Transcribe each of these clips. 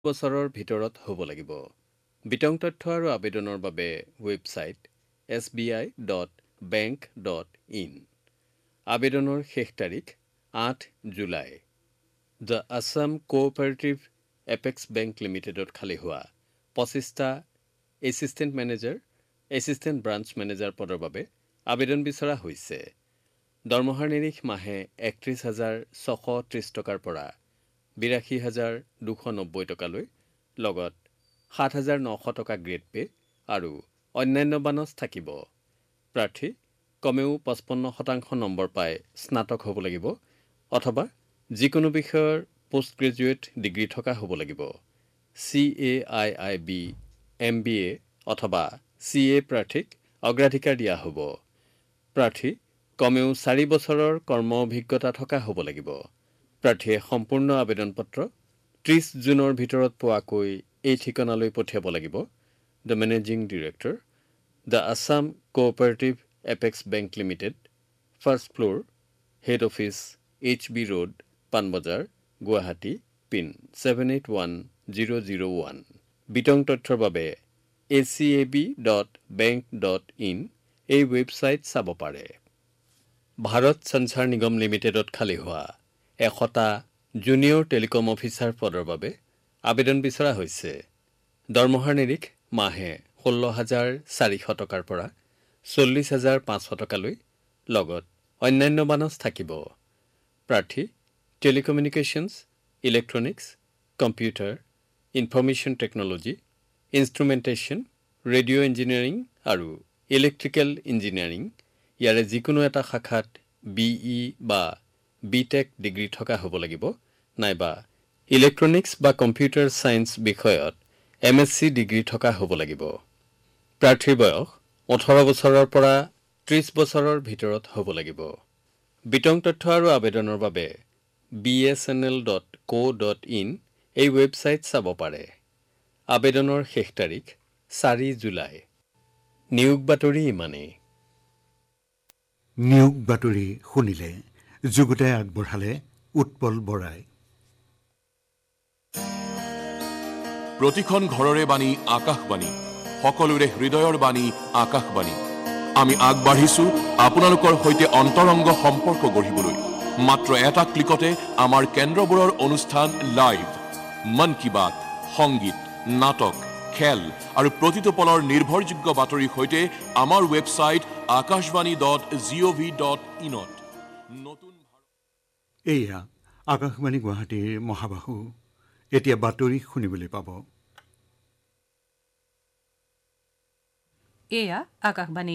বছৰৰ ভিতৰত হ'ব লাগিব। বিতং তথ্য আৰু আবেদনৰ বাবে ৱেবছাইট sbi.bank.in। আবেদনৰ শেষ তাৰিখ 8 July. The Assam cooperative apex bank লিমিটেডত খালী হোৱা 25টা assistant manager, assistant branch manager পদৰ বাবে আবেদন বিচৰা হৈছে। দৰমহাৰ নিৰিখ মাহে 31,630 টকাৰ পৰা 82,290 টকালৈ, লগত 7,900 টকা গ্ৰেড পে আৰু অন্যান্য বানচ থাকিব। প্ৰাৰ্থী কমেও 55% নম্বৰ পাই স্নাতক হ'ব লাগিব অথবা যিকোনো বিষয়ৰ পোষ্ট গ্ৰেজুৱেট ডিগ্ৰী থকা হ'ব লাগিব। CAIIB MBA অথবা CA প্ৰাৰ্থীক অগ্ৰাধিকাৰ দিয়া হ'ব। প্ৰাৰ্থী কমেও 4 বছৰৰ কৰ্ম অভিজ্ঞতা থকা হ'ব লাগিব। প্ৰাৰ্থীয়ে সম্পূৰ্ণ আবেদন পত্ৰ 30 জুনৰ ভিতৰত পোৱাকৈ এই ঠিকনালৈ পঠিয়াব লাগিব। The managing director, the Assam cooperative apex bank limited, first floor, head office HB road, Panbazar, Guwahati, pin 781001। বিতং তথ্যৰ বাবে acab.bank.in এই ৱেবছাইট চাব পাৰে। ভাৰত সঞ্চাৰ নিগম লিমিটেডত খালী হোৱা 100টা জুনিয়ৰ টেলিকম অফিচাৰ পদৰ বাবে আবেদন বিচৰা হৈছে। দৰমহাৰ নিৰিখ মাহে 16,400 টকাৰ পৰা 40,500 টকালৈ, লগত অন্যান্য বানচ থাকিব। প্ৰাৰ্থী টেলিকমিউনিকেশ্যনছ, electronics, computer, information technology, ইনষ্ট্ৰুমেণ্টেশ্যন, radio' engineering আৰু ইলেক্ট্ৰিকেল ইঞ্জিনিয়াৰিং ইয়াৰে যিকোনো এটা শাখাত BE বা BTech ডিগ্ৰী থকা হ'ব লাগিব, নাইবা ইলেক্ট্ৰনিক্স বা কম্পিউটাৰ ছায়েন্স বিষয়ত MSc ডিগ্ৰী থকা হ'ব লাগিব। প্ৰাৰ্থীৰ বয়স 18 বছৰৰ পৰা 30 বছৰৰ ভিতৰত হ'ব লাগিব। বিতং তথ্য আৰু আবেদনৰ বাবে bsnl.co.in এই ৱেবছাইট চাব পাৰে। আবেদনৰ শেষ তাৰিখ 4 জুলাই। নিয়োগ বাতৰি ইমানেই। নিয়োগ বাতৰি শুনিলে, যুগুতাই আগবঢ়ালে উৎপল বৰাই। প্ৰতিখন ঘৰৰে বাণী আকাশবাণী, সকলোৰে হৃদয়ৰ বাণী আকাশবাণী। আমি আগবাঢ়িছো আপোনালোকৰ সৈতে অন্তৰংগ সম্পৰ্ক গঢ়িবলৈ। মাত্ৰ এটা ক্লিকতে আমাৰ কেন্দ্ৰবোৰৰ অনুষ্ঠান লাইভ, মন কী বাত, সংগীত, নাটক, খেল আৰু প্ৰতিটো পলৰ নিৰ্ভৰযোগ্য বাতৰিৰ সৈতে আমাৰ ৱেবছাইট akashvani.gov.in। এয়া আকাশবাণী গুৱাহাটীৰ মহাবাহু। এতিয়া বাতৰি শুনিবলৈ পাব। এয়া আকাশবাণী।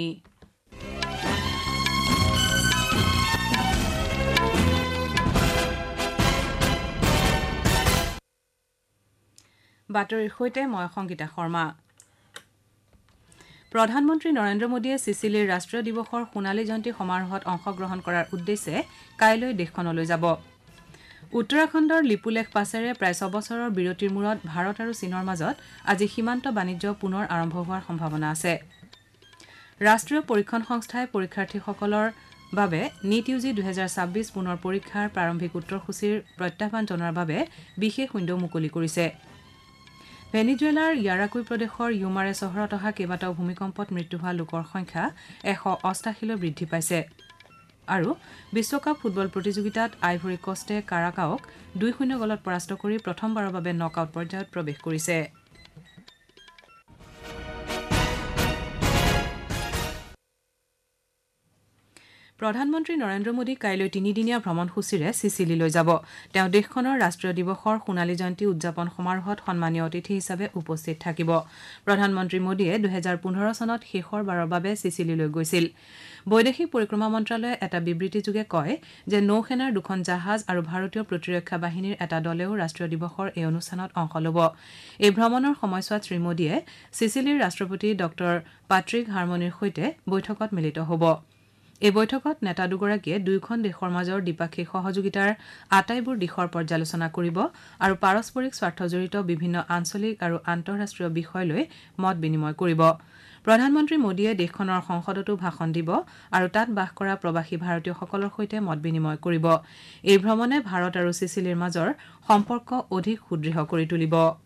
বাতৰিৰ সৈতে মই সংগীতা শৰ্মা। প্ৰধানমন্ত্ৰী নৰেন্দ্ৰ মোদীয়ে চিচিলিৰ ৰাষ্ট্ৰীয় দিৱসৰ সোণালী জয়ন্তী সমাৰোহত অংশগ্ৰহণ কৰাৰ উদ্দেশ্যে কাইলৈ দেশখনলৈ যাব। উত্তৰাখণ্ডৰ লিপুলেখ পাছেৰে প্ৰায় 6 বছৰৰ বিৰতিৰ মূৰত ভাৰত আৰু চীনৰ মাজত আজি সীমান্ত বাণিজ্য পুনৰ আৰম্ভ হোৱাৰ সম্ভাৱনা আছে। ৰাষ্ট্ৰীয় পৰীক্ষণ সংস্থাই পৰীক্ষাৰ্থীসকলৰ বাবে NEET UG 2026 পুনৰ পৰীক্ষাৰ প্ৰাৰম্ভিক উত্তৰসূচীৰ প্ৰত্যাহ্বান জনোৱাৰ বাবে বিশেষ উইণ্ড মুকলি কৰিছে। ভেনিজুৱেলাৰ ইয়াৰাকুই প্ৰদেশৰ ইউমাৰে চহৰত অহা কেইবাটাও ভূমিকম্পত মৃত্যু হোৱা লোকৰ সংখ্যা 188লৈ বৃদ্ধি পাইছে। আৰু বিশ্বকাপ ফুটবল প্ৰতিযোগিতাত আইভৰী কষ্টে কাৰাকাওক 2-0 গলত পৰাস্ত কৰি প্ৰথমবাৰৰ বাবে নকআউট পৰ্যায়ত প্ৰৱেশ কৰিছে। প্ৰধানমন্ত্ৰী নৰেন্দ্ৰ মোদী কাইলৈ 3দিনীয়া ভ্ৰমণসূচীৰে চিচিলিলৈ যাব। তেওঁ দেশখনৰ ৰাষ্ট্ৰীয় দিৱসৰ সোণালী জয়ন্তী উদযাপন সমাৰোহত সন্মানীয় অতিথি হিচাপে উপস্থিত থাকিব। প্ৰধানমন্ত্ৰী মোদীয়ে 2015 চনত শেষৰবাৰৰ বাবে চিচিলিলৈ গৈছিল। বৈদেশিক পৰিক্ৰমা মন্ত্ৰালয়ে এটা বিবৃতিযোগে কয় যে নৌসেনাৰ 2খন জাহাজ আৰু ভাৰতীয় প্ৰতিৰক্ষা বাহিনীৰ এটা দলেও ৰাষ্ট্ৰীয় দিৱসৰ এই অনুষ্ঠানত অংশ ল'ব। এই ভ্ৰমণৰ সময়ছোৱাত শ্ৰীমোদীয়ে চিচিলিৰ ৰাষ্ট্ৰপতি ড পাট্ৰিক হাৰমনিৰ সৈতে বৈঠকত মিলিত হ'ব। এই বৈঠকত নেতা দুগৰাকীয়ে দুয়োখন দেশৰ মাজৰ দ্বিপাক্ষিক সহযোগিতাৰ আটাইবোৰ দিশৰ পৰ্যালোচনা কৰিব আৰু পাৰস্পৰিক স্বাৰ্থজড়িত বিভিন্ন আঞ্চলিক আৰু আন্তঃৰাষ্ট্ৰীয় বিষয় লৈ মত বিনিময় কৰিব। প্ৰধানমন্ত্ৰী মোদীয়ে দেশখনৰ সংসদতো ভাষণ দিব আৰু তাত বাস কৰা প্ৰৱাসী ভাৰতীয়সকলৰ সৈতে মত বিনিময় কৰিব। এই ভ্ৰমণে ভাৰত আৰু চিচিলিৰ মাজৰ সম্পৰ্ক অধিক সুদৃঢ় কৰি তুলিব।